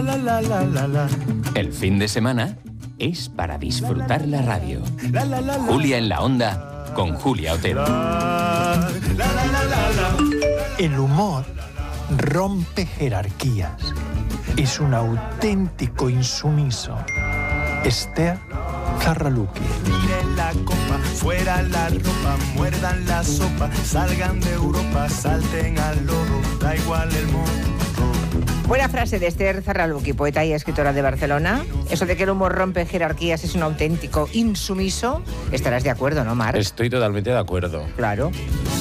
El fin de semana es para disfrutar la radio. Julia en la Onda con Julia Otero. El humor rompe jerarquías. Es un auténtico insumiso. Esther Zarraluki. Miren la copa, fuera la ropa, muerdan la sopa, salgan de Europa, salten al lodo, da igual el mundo. Buena frase de Esther Zarraluki, poeta y escritora de Barcelona. Eso de que el humor rompe jerarquías es un auténtico insumiso. Estarás de acuerdo, ¿no, Marc? Estoy totalmente de acuerdo. Claro.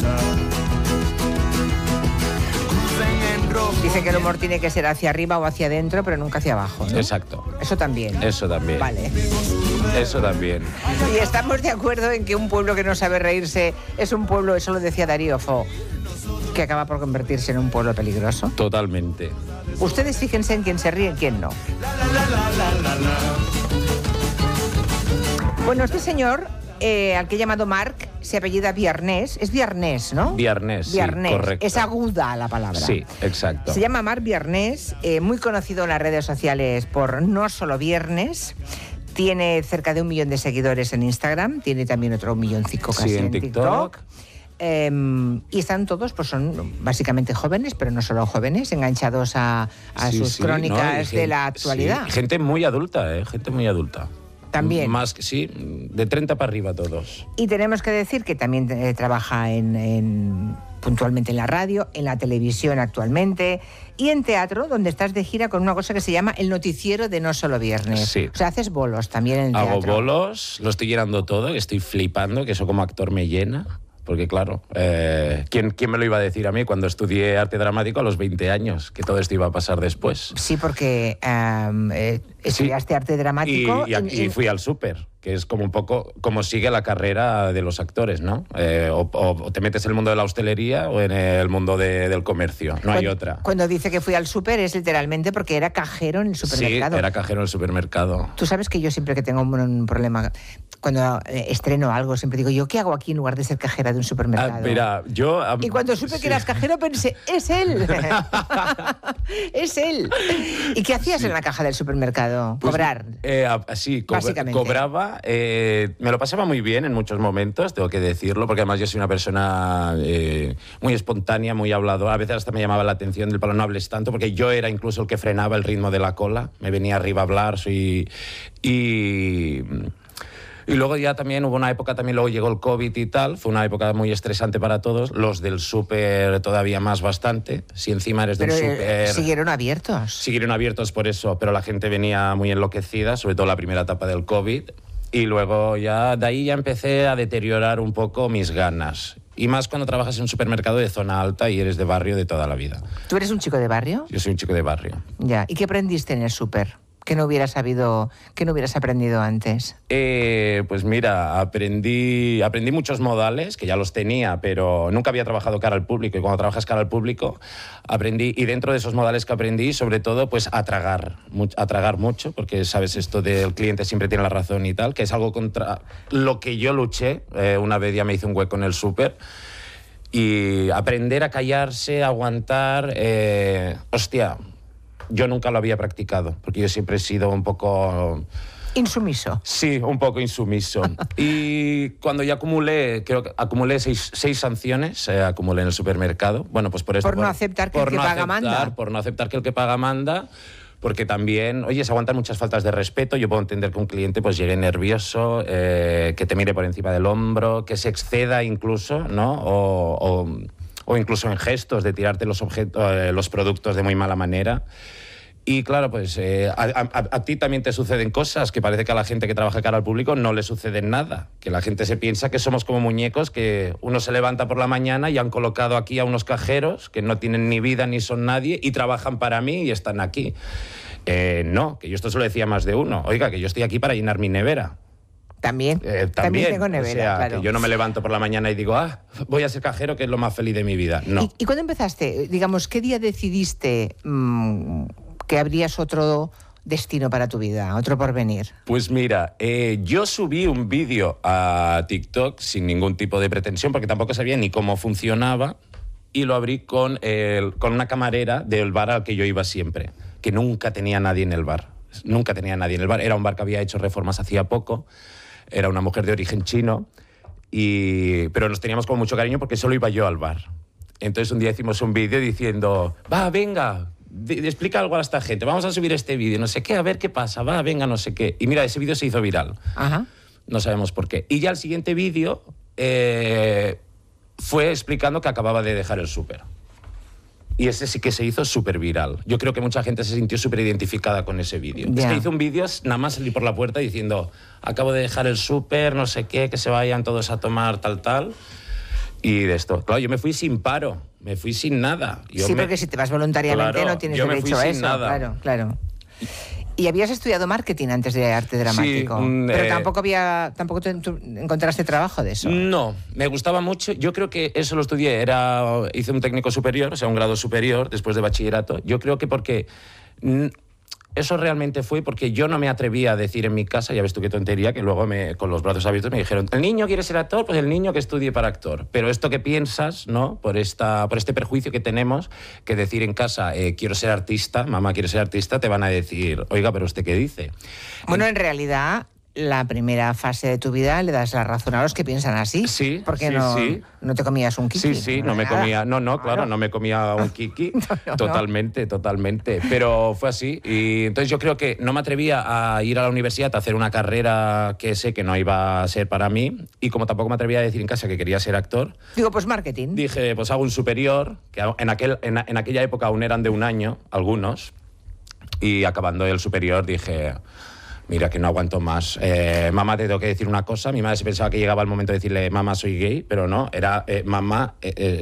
Dice que el humor tiene que ser hacia arriba o hacia adentro, pero nunca hacia abajo, ¿no? Exacto. Eso también. Eso también. Vale. Eso también. Y estamos de acuerdo en que un pueblo que no sabe reírse es un pueblo, eso lo decía Darío Fo, que acaba por convertirse en un pueblo peligroso. Totalmente. Ustedes fíjense en quién se ríe y en quién no. Bueno, este señor, al que he llamado Marc, se apellida Viarnés. Es Viarnés, ¿no? Viarnés, Viarnés. sí, correcto. Es aguda la palabra. Sí, exacto. Se llama Marc Viarnés, muy conocido en las redes sociales por No Solo Viernes. Tiene cerca de 1 millón de seguidores en Instagram. Tiene también otro 1,5 millón casi Sí, en TikTok. Y están todos, pues son básicamente jóvenes, pero no solo jóvenes, enganchados a sus crónicas de la actualidad. Sí. Gente muy adulta, gente muy adulta. También. Más que sí, de 30 para arriba todos. Y tenemos que decir que también trabaja puntualmente en la radio, en la televisión actualmente y en teatro, donde estás de gira con una cosa que se llama el noticiero de No Solo Viernes. Sí. O sea, haces bolos también en el teatro. Hago bolos, lo estoy llenando todo, estoy flipando, que eso como actor me llena. Porque claro, ¿quién me lo iba a decir a mí cuando estudié arte dramático a los 20 años? Que todo esto iba a pasar después. Sí, porque estudiaste arte dramático. Y fui al súper, que es como un poco como sigue la carrera de los actores, ¿no? O te metes en el mundo de la hostelería o en el mundo del comercio, no hay otra. Cuando dice que fui al súper es literalmente porque era cajero en el supermercado. Sí, era cajero en el supermercado. Tú sabes que yo siempre que tengo un problema, cuando estreno algo, siempre digo, ¿yo qué hago aquí en lugar de ser cajera de un supermercado? Mira, y cuando supe que eras cajero pensé, ¡es él! ¡Es él! ¿Y qué hacías en la caja del supermercado? Pues, Cobrar. Sí, básicamente. Cobraba. Me lo pasaba muy bien en muchos momentos, tengo que decirlo, porque además yo soy una persona muy espontánea, muy habladora. A veces hasta me llamaba la atención del palo, no hables tanto, porque yo era incluso el que frenaba el ritmo de la cola. Me venía arriba a hablar, Y luego ya también hubo una época, también luego llegó el COVID y tal, fue una época muy estresante para todos, los del súper todavía más bastante, si encima eres del súper... ¿Siguieron abiertos? Siguieron abiertos por eso, pero la gente venía muy enloquecida, sobre todo la primera etapa del COVID, y luego ya de ahí ya empecé a deteriorar un poco mis ganas. Y más cuando trabajas en un supermercado de zona alta y eres de barrio de toda la vida. ¿Tú eres un chico de barrio? Yo soy un chico de barrio. Ya. ¿Y qué aprendiste en el súper? ¿Qué no hubieras aprendido antes? Pues mira, aprendí muchos modales, que ya los tenía, pero nunca había trabajado cara al público. Y cuando trabajas cara al público, aprendí, y dentro de esos modales que aprendí, sobre todo, pues a tragar mucho, porque sabes esto del cliente siempre tiene la razón y tal, que es algo contra lo que yo luché. Una vez ya me hice un hueco en el súper. Y aprender a callarse, a aguantar, yo nunca lo había practicado, porque yo siempre he sido un poco... Insumiso. Sí, un poco insumiso. Y cuando ya acumulé 6 sanciones, acumulé en el supermercado. Bueno, pues por esto... Por no aceptar que el que paga manda. Por no aceptar que el que paga manda, porque también, oye, se aguantan muchas faltas de respeto. Yo puedo entender que un cliente pues llegue nervioso, que te mire por encima del hombro, que se exceda incluso, ¿no? O incluso en gestos de tirarte los productos de muy mala manera. Y claro, pues a ti también te suceden cosas que parece que a la gente que trabaja cara al público no le sucede nada. Que la gente se piensa que somos como muñecos, que uno se levanta por la mañana y han colocado aquí a unos cajeros que no tienen ni vida ni son nadie y trabajan para mí y están aquí. No, que yo esto se lo decía más de uno. Oiga, que yo estoy aquí para llenar mi nevera. También tengo nevera, o sea, claro. Que yo no me levanto por la mañana y digo, voy a ser cajero, que es lo más feliz de mi vida. No. ¿Y cuándo empezaste? Digamos, ¿qué día decidiste que habrías otro destino para tu vida, otro porvenir? Pues mira, yo subí un vídeo a TikTok sin ningún tipo de pretensión, porque tampoco sabía ni cómo funcionaba, y lo abrí con una camarera del bar al que yo iba siempre. que nunca tenía nadie en el bar. Nunca tenía nadie en el bar. Era un bar que había hecho reformas hacía poco. Era una mujer de origen chino. Pero nos teníamos como mucho cariño porque solo iba yo al bar. Entonces un día hicimos un vídeo diciendo, va, venga, explica algo a esta gente, vamos a subir este vídeo, no sé qué, a ver qué pasa, va, venga, no sé qué. Y mira, ese vídeo se hizo viral. Ajá. No sabemos por qué. Y ya el siguiente vídeo fue explicando que acababa de dejar el súper. Y ese sí que se hizo súper viral. Yo creo que mucha gente se sintió súper identificada con ese vídeo. Yeah. Es que hice un vídeo, nada más salí por la puerta diciendo, acabo de dejar el súper, no sé qué, que se vayan todos a tomar tal. Y de esto. Claro, yo me fui sin paro, me fui sin nada. Porque si te vas voluntariamente claro, no tienes yo me derecho fui a sin eso. nada. Claro. ¿Y habías estudiado marketing antes de arte dramático? Sí, pero tampoco te encontraste trabajo de eso. No, me gustaba mucho. Yo creo que eso lo estudié. Hice un técnico superior, o sea, un grado superior después de bachillerato. Yo creo que porque... Eso realmente fue porque yo no me atrevía a decir en mi casa, ya ves tú qué tontería, que luego con los brazos abiertos me dijeron, ¿el niño quiere ser actor? Pues el niño que estudie para actor. Pero esto que piensas, ¿no? Por este perjuicio que tenemos, que decir en casa, quiero ser artista, mamá quiere ser artista, te van a decir, oiga, ¿pero usted qué dice? Bueno, en realidad... La primera fase de tu vida le das la razón a los que piensan así. Sí, porque sí, no te comías un kiki. Sí, no me comía... Claro, no me comía un kiki. Totalmente. Pero fue así. Y entonces yo creo que no me atrevía a ir a la universidad a hacer una carrera que sé que no iba a ser para mí. Y como tampoco me atrevía a decir en casa que quería ser actor... Digo, pues marketing. Dije, pues hago un superior, que en aquella época aún eran de un año, algunos. Y acabando el superior dije... Mira, que no aguanto más. Mamá, te tengo que decir una cosa. Mi madre se pensaba que llegaba el momento de decirle, mamá, soy gay, pero no, era, mamá,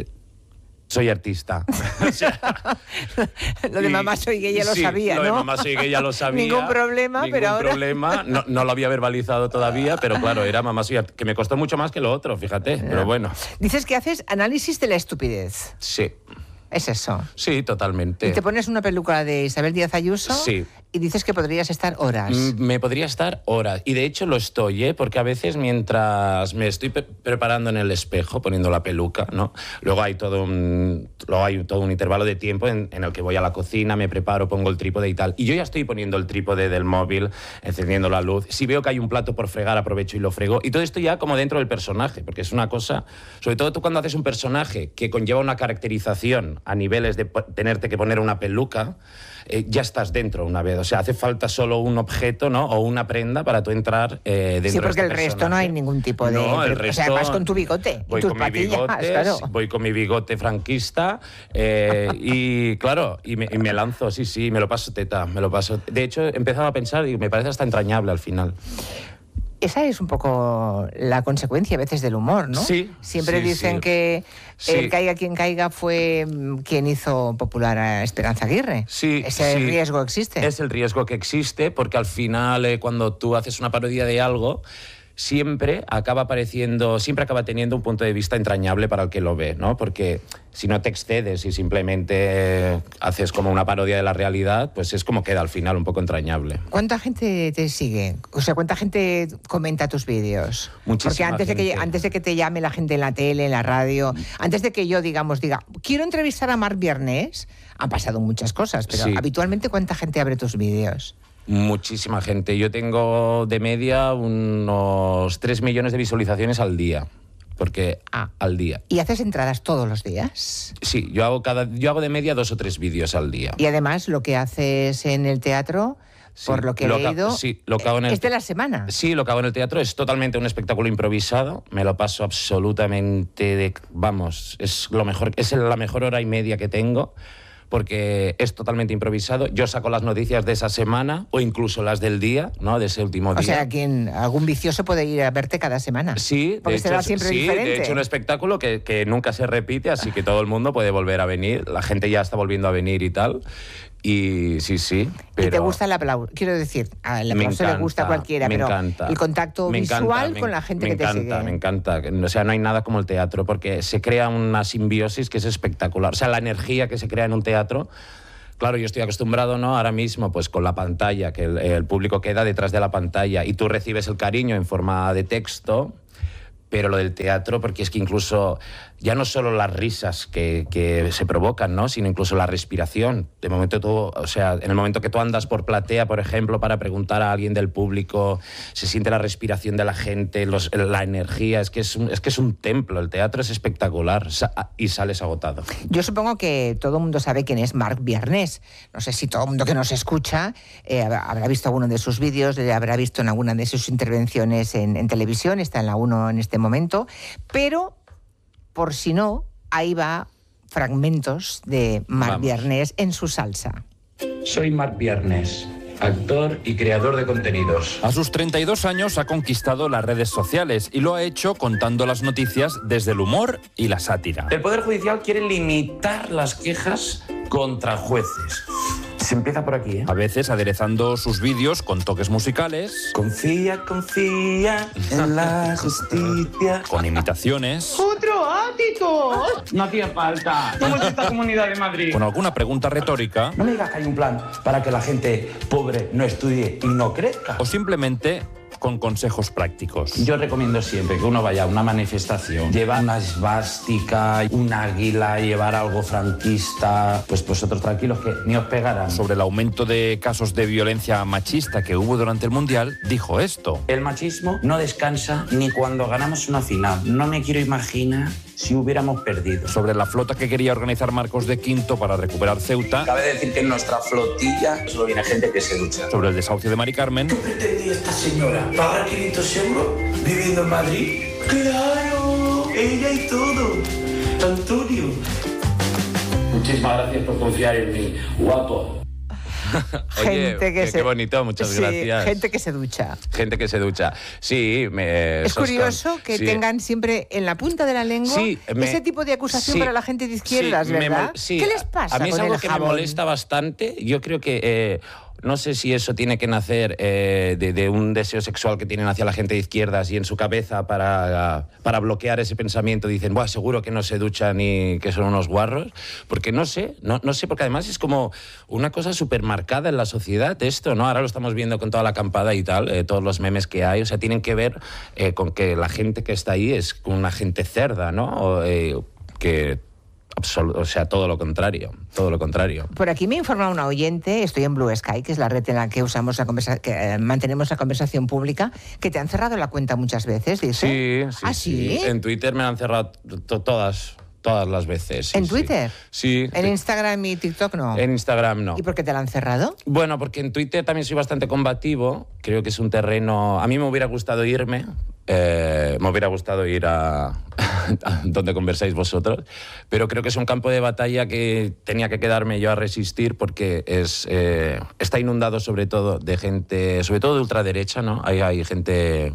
soy artista. O sea, lo de mamá, soy gay ya lo sabía, ¿no? Lo de mamá, soy gay ya lo sabía. Ningún problema, pero ahora... Ningún problema, no lo había verbalizado todavía, pero claro, era mamá, soy artista, que me costó mucho más que lo otro, fíjate, pero bueno. Dices que haces análisis de la estupidez. Sí. ¿Es eso? Sí, totalmente. ¿Y te pones una peluca de Isabel Díaz Ayuso? Sí. Y dices que podrías estar horas. Me podría estar horas. Y de hecho lo estoy, porque a veces mientras me estoy preparando en el espejo, poniendo la peluca, ¿no? Luego hay todo un intervalo de tiempo en el que voy a la cocina, me preparo, pongo el trípode y tal. Y yo ya estoy poniendo el trípode del móvil, encendiendo la luz. Si veo que hay un plato por fregar, aprovecho y lo frego. Y todo esto ya como dentro del personaje, porque es una cosa... Sobre todo tú cuando haces un personaje que conlleva una caracterización a niveles de tenerte que poner una peluca... ya estás dentro una vez. O sea, hace falta solo un objeto, ¿no? O una prenda para tú entrar dentro. Sí, porque de el resto no hay ningún tipo de... No, el resto... O sea, vas con tu bigote y tus patillas, claro. Voy con mi bigote franquista y claro, y me lanzo, sí, me lo paso teta, me lo paso... De hecho, he empezado a pensar y me parece hasta entrañable al final. Esa es un poco la consecuencia a veces del humor, ¿no? Sí. Siempre dicen que el caiga quien caiga fue quien hizo popular a Esperanza Aguirre. Sí. Ese riesgo existe. Es el riesgo que existe porque al final cuando tú haces una parodia de algo... siempre acaba teniendo un punto de vista entrañable para el que lo ve, ¿no? Porque si no te excedes y simplemente haces como una parodia de la realidad, pues es como queda al final un poco entrañable. ¿Cuánta gente te sigue? O sea, ¿cuánta gente comenta tus vídeos? Muchísima Porque antes de que te llame la gente en la tele, en la radio, antes de que yo, diga, quiero entrevistar a Marc Biernés, han pasado muchas cosas, pero sí. Habitualmente, ¿cuánta gente abre tus vídeos? Muchísima gente. Yo tengo de media unos 3 millones de visualizaciones al día. Porque al día. ¿Y haces entradas todos los días? Sí, yo hago de media 2 o 3 vídeos al día. Y además lo que haces en el teatro, por lo que he leído, lo que hago es de la semana. Sí, lo que hago en el teatro es totalmente un espectáculo improvisado. Me lo paso absolutamente es la mejor hora y media que tengo. Porque es totalmente improvisado. Yo saco las noticias de esa semana o incluso las del día, ¿no? De ese último día. O sea, algún vicioso puede ir a verte cada semana. Sí, porque será siempre diferente. De hecho, un espectáculo que nunca se repite, así que todo el mundo puede volver a venir. La gente ya está volviendo a venir y tal. Y sí, pero... ¿Y te gusta el aplauso? Quiero decir, al aplauso le gusta a cualquiera, pero encanta. El contacto visual con la gente que te sigue. Me encanta. O sea, no hay nada como el teatro, porque se crea una simbiosis que es espectacular. O sea, la energía que se crea en un teatro... Claro, yo estoy acostumbrado, ¿no? Ahora mismo, pues con la pantalla, que el público queda detrás de la pantalla y tú recibes el cariño en forma de texto... Pero lo del teatro, porque es que incluso ya no solo las risas que se provocan, ¿no? Sino incluso la respiración. De momento tú, o sea, en el momento que tú andas por platea, por ejemplo, para preguntar a alguien del público, se siente la respiración de la gente, la energía. Es que es un templo. El teatro es espectacular y sales agotado. Yo supongo que todo el mundo sabe quién es Marc Biarnés. No sé si todo el mundo que nos escucha habrá visto alguno de sus vídeos, le habrá visto en alguna de sus intervenciones en televisión. Está en la 1 en este momento. Pero, por si no, ahí va fragmentos de Marc Biarnés en su salsa. Soy Marc Biarnés, actor y creador de contenidos. A sus 32 años ha conquistado las redes sociales y lo ha hecho contando las noticias desde el humor y la sátira. El Poder Judicial quiere limitar las quejas contra jueces. Se empieza por aquí, ¿eh? A veces aderezando sus vídeos con toques musicales. Confía en la justicia. Con imitaciones. ¡Otro ático! No hacía falta. ¿Cómo es esta Comunidad de Madrid? Con alguna pregunta retórica. No me digas que hay un plan para que la gente pobre no estudie y no crezca. O simplemente con consejos prácticos. Yo recomiendo siempre que uno vaya a una manifestación, llevar una esvástica, un águila, llevar algo franquista, pues vosotros tranquilos que ni os pegarán. Sobre el aumento de casos de violencia machista que hubo durante el Mundial, dijo esto. El machismo no descansa ni cuando ganamos una final. No me quiero imaginar si hubiéramos perdido. Sobre la flota que quería organizar Marcos de Quinto para recuperar Ceuta. Cabe decir que en nuestra flotilla solo viene gente que se ducha. Sobre el desahucio de Mari Carmen. ¿Qué pretendía esta señora? ¿Pagar 500 euros viviendo en Madrid? ¡Claro! Ella y todo. Antonio. Muchísimas gracias por confiar en mí, guapo. Oye, qué bonito, muchas gracias. Gente que se ducha. Gente que se ducha. Sí, es curioso que tengan siempre en la punta de la lengua ese tipo de acusación para la gente de izquierdas, ¿verdad? ¿Qué les pasa? A mí es con algo el que jabón? me molesta bastante. Yo creo que no sé si eso tiene que nacer de un deseo sexual que tienen hacia la gente de izquierdas y en su cabeza para bloquear ese pensamiento dicen, buah, seguro que no se duchan y que son unos guarros. Porque no sé, porque además es como una cosa súper marcada en la sociedad esto, ¿no? Ahora lo estamos viendo con toda la acampada y tal, todos los memes que hay, o sea, tienen que ver con que la gente que está ahí es una gente cerda, ¿no? O sea, todo lo contrario. Por aquí me informa una oyente, estoy en Blue Sky, que es la red en la que usamos mantenemos la conversación pública, que te han cerrado la cuenta muchas veces, dice. Sí. ¿Ah, sí? En Twitter me han cerrado todas las veces. ¿En Twitter? Sí. ¿En Instagram y TikTok no? En Instagram no. ¿Y por qué te la han cerrado? Bueno, porque en Twitter también soy bastante combativo. Creo que es un terreno... A mí me hubiera gustado irme. Me hubiera gustado ir a donde conversáis vosotros. Pero creo que es un campo de batalla que tenía que quedarme yo a resistir porque está inundado sobre todo de gente, sobre todo de ultraderecha, ¿no? Hay gente...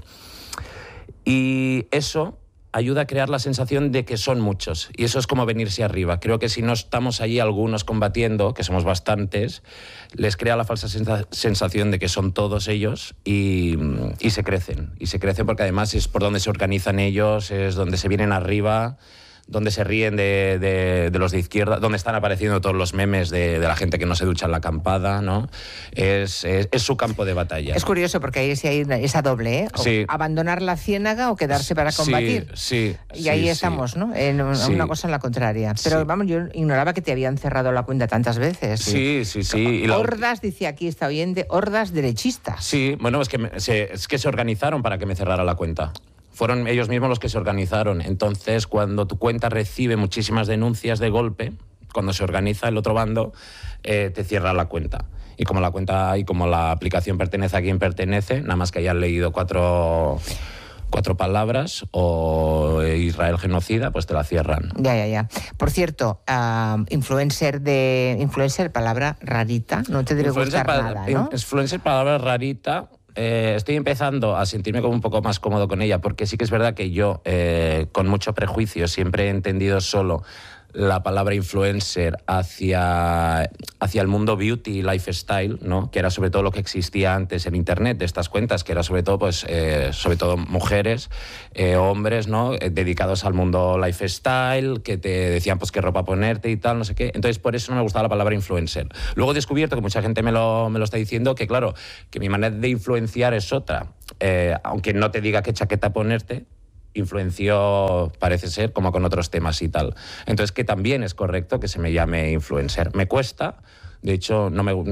Y eso ayuda a crear la sensación de que son muchos. Y eso es como venirse arriba. Creo que si no estamos allí algunos combatiendo, que somos bastantes, les crea la falsa sensación de que son todos ellos y se crecen. Y se crecen porque además es por donde se organizan ellos, es donde se vienen arriba, donde se ríen de los de izquierda, donde están apareciendo todos los memes de la gente que no se ducha en la acampada, ¿no? Es su campo de batalla. Es curioso porque ahí sí hay esa doble, ¿eh? Sí. Abandonar la ciénaga o quedarse para combatir. Sí. Y ahí estamos, ¿no? En una cosa en la contraria. Pero vamos, yo ignoraba que te habían cerrado la cuenta tantas veces. Sí. Y hordas, dice aquí esta oyente, hordas derechistas. Sí, bueno, es que se organizaron para que me cerrara la cuenta. Fueron ellos mismos los que se organizaron. Entonces, cuando tu cuenta recibe muchísimas denuncias de golpe, cuando se organiza el otro bando, te cierra la cuenta. Y como la cuenta y como la aplicación pertenece a quien pertenece, nada más que hayan leído cuatro palabras o Israel genocida, pues te la cierran. Ya. Por cierto, influencer, palabra rarita, no te debe gustar nada, ¿no? Influencer, palabra rarita... estoy empezando a sentirme como un poco más cómodo con ella, porque sí que es verdad que yo, con mucho prejuicio, siempre he entendido solo la palabra influencer hacia el mundo beauty y lifestyle, ¿no? Que era sobre todo lo que existía antes en internet de estas cuentas, que era sobre todo sobre todo mujeres, hombres, ¿no? Dedicados al mundo lifestyle, que te decían pues qué ropa ponerte y tal, no sé qué. Entonces por eso no me gustaba la palabra influencer. Luego he descubierto, que mucha gente me lo está diciendo, que claro, que mi manera de influenciar es otra. Aunque no te diga qué chaqueta ponerte, influenció, parece ser, como con otros temas y tal. Entonces, que también es correcto que se me llame influencer. Me cuesta, de hecho,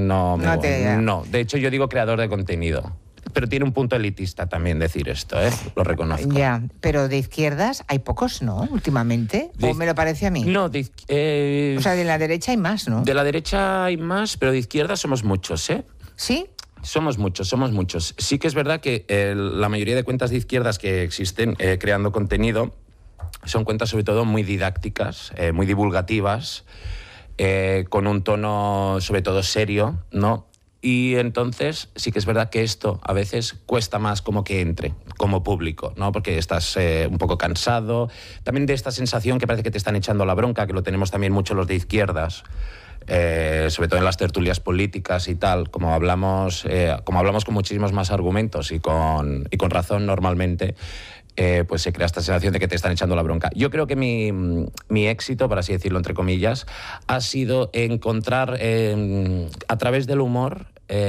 de hecho, yo digo creador de contenido. Pero tiene un punto elitista también decir esto, ¿eh? Lo reconozco. Ya, pero de izquierdas hay pocos, ¿no? Últimamente. ¿O me lo parece a mí? No, o sea, de la derecha hay más, ¿no? De la derecha hay más, pero de izquierda somos muchos, ¿eh? ¿Sí? Somos muchos. Sí que es verdad que la mayoría de cuentas de izquierdas que existen creando contenido son cuentas sobre todo muy didácticas, muy divulgativas, con un tono sobre todo serio, ¿no? Y entonces sí que es verdad que esto a veces cuesta más como que entre como público, ¿no? Porque estás un poco cansado, también de esta sensación que parece que te están echando la bronca, que lo tenemos también mucho los de izquierdas, sobre todo en las tertulias políticas y tal, como hablamos con muchísimos más argumentos y con razón normalmente, pues se crea esta sensación de que te están echando la bronca. Yo creo que mi éxito, por así decirlo entre comillas, ha sido encontrar a través del humor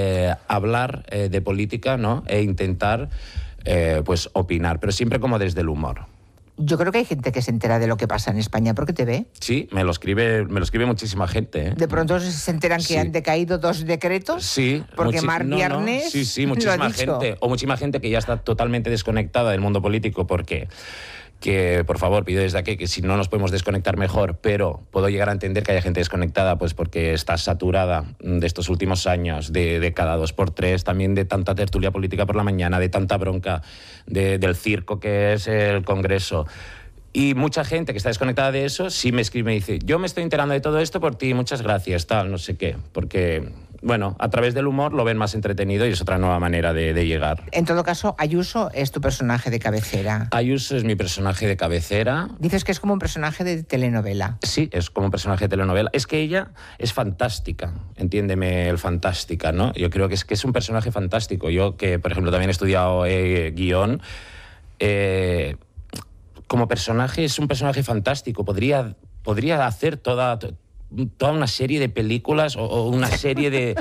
hablar de política, ¿no? E intentar pues opinar, pero siempre como desde el humor. Yo creo que hay gente que se entera de lo que pasa en España porque te ve. Sí, me lo escribe muchísima gente, ¿eh? De pronto se enteran que han decaído 2 decretos. Sí. Porque Marc Viernes. Sí, muchísima gente. O muchísima gente que ya está totalmente desconectada del mundo político porque... que, por favor, pido desde aquí que si no nos podemos desconectar mejor, pero puedo llegar a entender que haya gente desconectada pues porque está saturada de estos últimos años, de cada 2x3, también de tanta tertulia política por la mañana, de tanta bronca, del circo que es el Congreso. Y mucha gente que está desconectada de eso sí me escribe y me dice, yo me estoy enterando de todo esto por ti, muchas gracias, tal, no sé qué, porque... Bueno, a través del humor lo ven más entretenido y es otra nueva manera de llegar. En todo caso, Ayuso es tu personaje de cabecera. Ayuso es mi personaje de cabecera. Dices que es como un personaje de telenovela. Sí, es como un personaje de telenovela. Es que ella es fantástica, entiéndeme el fantástica, ¿no? Yo creo que es un personaje fantástico. Yo que, por ejemplo, también he estudiado guión, como personaje es un personaje fantástico. Podría hacer toda una serie de películas o una serie de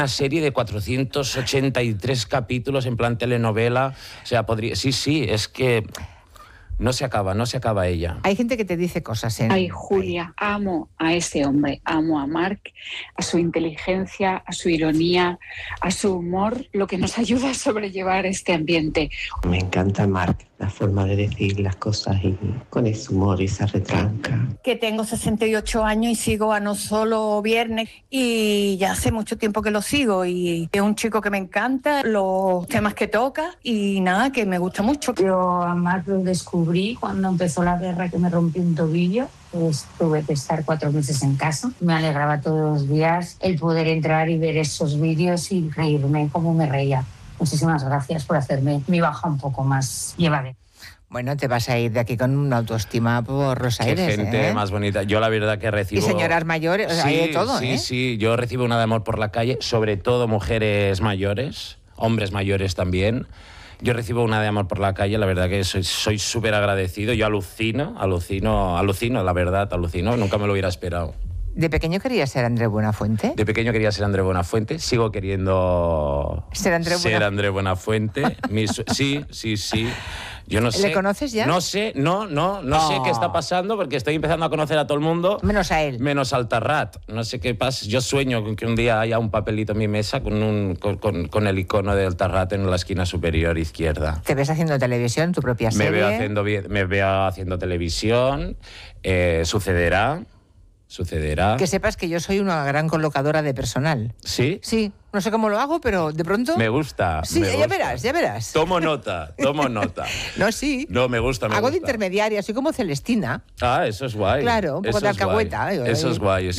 483 capítulos en plan telenovela. O sea, podría... Sí, es que no se acaba ella. Hay gente que te dice cosas, ¿eh? Ay, Julia, amo a ese hombre, amo a Marc, a su inteligencia, a su ironía, a su humor, lo que nos ayuda a sobrellevar este ambiente. Me encanta Marc, la forma de decir las cosas y con ese humor y esa retranca. Que tengo 68 años y sigo a No Solo Viernes y ya hace mucho tiempo que lo sigo y es un chico que me encanta, los temas que toca y nada, que me gusta mucho. Yo a Marc lo descubrí cuando empezó la guerra, que me rompí un tobillo. Pues tuve que estar 4 meses en casa. Me alegraba todos los días el poder entrar y ver esos vídeos y reírme como me reía. Muchísimas gracias por hacerme mi baja un poco más llevadera. Bueno, te vas a ir de aquí con una autoestima por los aires. Qué gente más bonita. Yo la verdad que recibo... Y señoras mayores, o sea, hay de todo, ¿eh? Sí, yo recibo una de amor por la calle, sobre todo mujeres mayores, hombres mayores también. Yo recibo una de amor por la calle, la verdad que soy súper agradecido. Yo alucino, la verdad, alucino. Nunca me lo hubiera esperado. ¿De pequeño querías ser Andreu Buenafuente? De pequeño quería ser Andreu Buenafuente. Sigo queriendo ser Andreu Buenafuente. Sí. Yo no sé. ¿Le conoces ya? No sé qué está pasando porque estoy empezando a conocer a todo el mundo. Menos a él. Menos al Tarrat. No sé qué pasa. Yo sueño con que un día haya un papelito en mi mesa con el icono del Tarrat en la esquina superior izquierda. ¿Te ves haciendo televisión, tu propia serie? Me veo haciendo televisión. Sucederá. Que sepas que yo soy una gran colocadora de personal. ¿Sí? Sí. No sé cómo lo hago, pero de pronto... Me gusta. Sí, ya verás. Tomo nota. No, sí. No, me gusta. Hago de intermediaria, soy como Celestina. Ah, eso es guay. Claro, un poco de alcahueta. Eso es guay.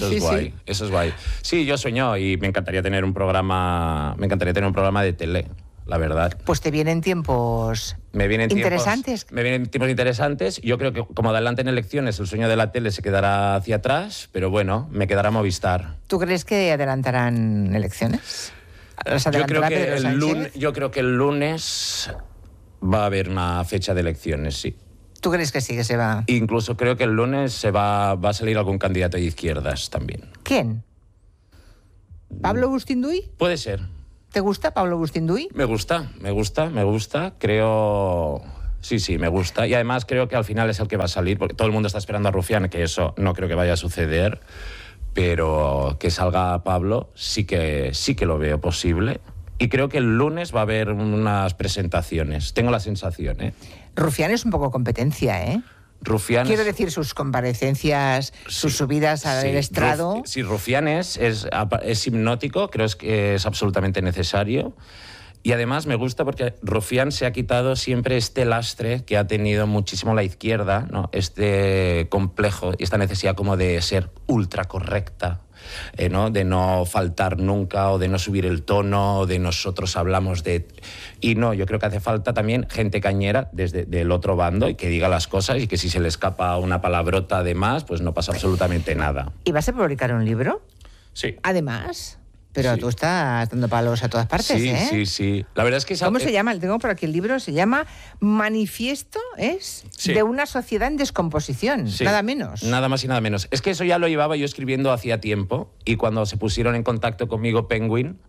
Sí, yo sueño y me encantaría tener un programa de tele. La verdad. Pues te vienen tiempos interesantes. Me vienen tiempos interesantes. Yo creo que como adelante en elecciones el sueño de la tele se quedará hacia atrás, pero bueno, me quedará Movistar. ¿Tú crees que adelantarán elecciones? Yo creo que el lunes va a haber una fecha de elecciones, sí. ¿Tú crees que sí, que se va? Incluso creo que el lunes va a salir algún candidato de izquierdas también. ¿Quién? ¿Pablo Bustinduy? Puede ser. ¿Te gusta Pablo Bustinduy? Me gusta. Creo Sí, sí, me gusta. Y además creo que al final es el que va a salir, porque todo el mundo está esperando a Rufián, que eso no creo que vaya a suceder, pero que salga Pablo sí que lo veo posible. Y creo que el lunes va a haber unas presentaciones. Tengo la sensación, ¿eh? Rufián es un poco competencia, ¿eh? Rufián Quiero decir, sus comparecencias, sus subidas al estrado. Sí, Rufián es hipnótico, creo que es absolutamente necesario. Y además me gusta porque Rufián se ha quitado siempre este lastre que ha tenido muchísimo la izquierda, ¿no? Este complejo y esta necesidad como de ser ultra correcta, ¿no? De no faltar nunca o de no subir el tono, o de nosotros hablamos de... Y no, yo creo que hace falta también gente cañera desde del otro bando y que diga las cosas y que si se le escapa una palabrota de más, pues no pasa absolutamente nada. ¿Y vas a publicar un libro? Sí. Además... Pero tú estás dando palos a todas partes, sí, ¿eh? Sí, sí. La verdad es que... ¿Cómo se llama? Tengo por aquí el libro, se llama Manifiesto, de una sociedad en descomposición, nada menos. Nada más y nada menos. Es que eso ya lo llevaba yo escribiendo hacía tiempo y cuando se pusieron en contacto conmigo Penguin,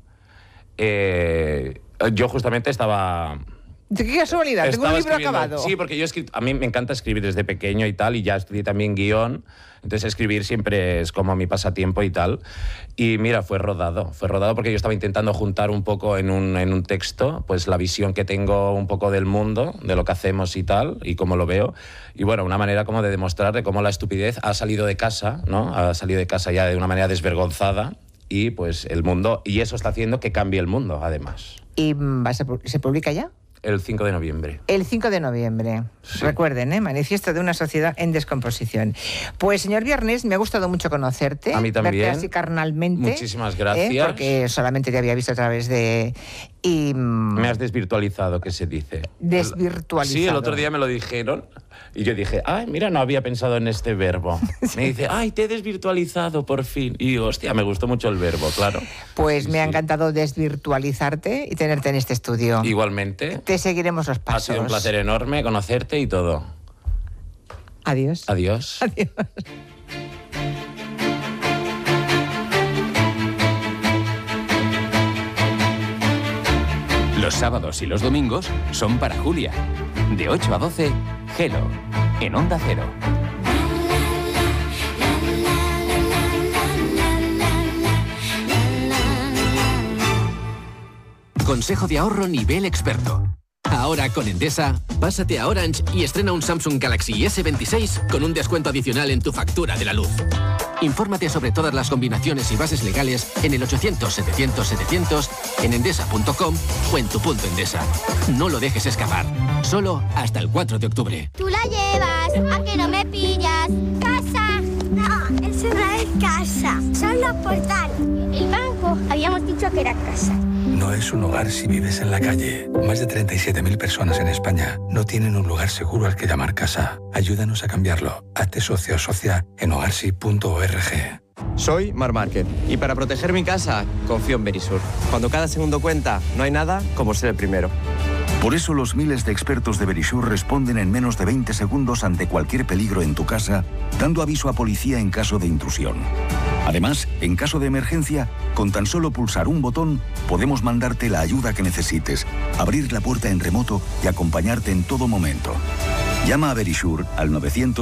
yo justamente estaba... ¿De qué casualidad? Tengo un libro acabado. Sí, porque yo a mí me encanta escribir desde pequeño y tal, y ya estudié también guión, entonces escribir siempre es como mi pasatiempo y tal. Y mira, fue rodado porque yo estaba intentando juntar un poco en un texto, pues la visión que tengo un poco del mundo, de lo que hacemos y tal, y cómo lo veo. Y bueno, una manera como de demostrar de cómo la estupidez ha salido de casa, ¿no? Ha salido de casa ya de una manera desvergonzada, y pues el mundo, y eso está haciendo que cambie el mundo, además. ¿Y se publica ya? El 5 de noviembre. El 5 de noviembre. Sí. Recuerden, Manifiesto de una sociedad en descomposición. Pues, señor Biarnés, me ha gustado mucho conocerte. A mí también. Verte así carnalmente. Muchísimas gracias. Porque solamente te había visto a través de... Me has desvirtualizado, ¿qué se dice? Desvirtualizado. Sí, el otro día me lo dijeron y yo dije, ay, mira, no había pensado en este verbo. Sí. Me dice, ay, te he desvirtualizado por fin. Y digo, hostia, me gustó mucho el verbo, claro. Pues me ha encantado desvirtualizarte y tenerte en este estudio. Igualmente. Te seguiremos los pasos. Ha sido un placer enorme conocerte y todo. Adiós. Adiós. Adiós. Los sábados y los domingos son para Julia. De 8 a 12, Hello, en Onda Cero. Consejo de ahorro nivel experto. Ahora con Endesa, pásate a Orange y estrena un Samsung Galaxy S26 con un descuento adicional en tu factura de la luz. Infórmate sobre todas las combinaciones y bases legales en el 800-700-700, en endesa.com o en tu punto Endesa. No lo dejes escapar. Solo hasta el 4 de octubre. Tú la llevas, ¿a que no me pillas? ¡Casa! No, eso no es casa. Son los portales. El banco, habíamos dicho que era casa. No es un hogar si vives en la calle. Más de 37.000 personas en España no tienen un lugar seguro al que llamar casa. Ayúdanos a cambiarlo. Hazte socio o socia en hogarsi.org. Soy Mar Márquez y para proteger mi casa confío en Verisur. Cuando cada segundo cuenta, no hay nada como ser el primero. Por eso los miles de expertos de Verisur responden en menos de 20 segundos ante cualquier peligro en tu casa, dando aviso a policía en caso de intrusión. Además, en caso de emergencia, con tan solo pulsar un botón, podemos mandarte la ayuda que necesites, abrir la puerta en remoto y acompañarte en todo momento. Llama a Verisur al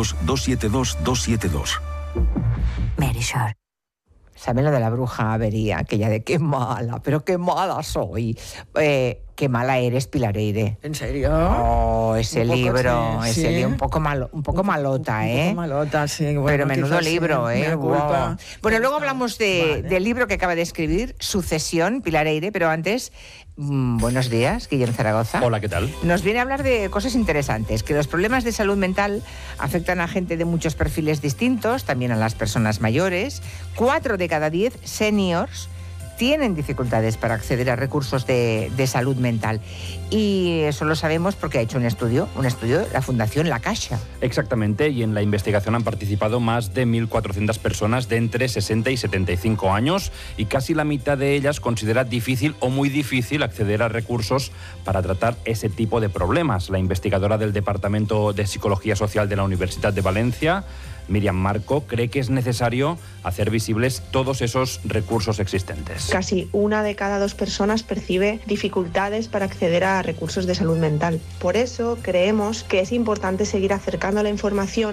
900-272-272. Verisur. ¿Saben lo de la bruja Avería? Aquella de qué mala, pero qué mala soy. Qué mala eres, Pilareire. ¿En serio? Oh, ese libro, sí, ese libro un poco malota, un poco malota, sí. Bueno, pero menudo libro, sí, wow. Bueno, luego hablamos del libro que acaba de escribir, Sucesión, Pilareire, pero antes, buenos días, Guillermo Zaragoza. Hola, ¿qué tal? Nos viene a hablar de cosas interesantes, que los problemas de salud mental afectan a gente de muchos perfiles distintos, también a las personas mayores. 4 de cada 10 seniors tienen dificultades para acceder a recursos de salud mental. Y eso lo sabemos porque ha hecho un estudio de la Fundación La Caixa. Exactamente, y en la investigación han participado más de 1.400 personas de entre 60 y 75 años y casi la mitad de ellas considera difícil o muy difícil acceder a recursos para tratar ese tipo de problemas. La investigadora del Departamento de Psicología Social de la Universidad de Valencia, Miriam Marco cree que es necesario hacer visibles todos esos recursos existentes. Casi 1 de cada 2 personas percibe dificultades para acceder a recursos de salud mental. Por eso creemos que es importante seguir acercando la información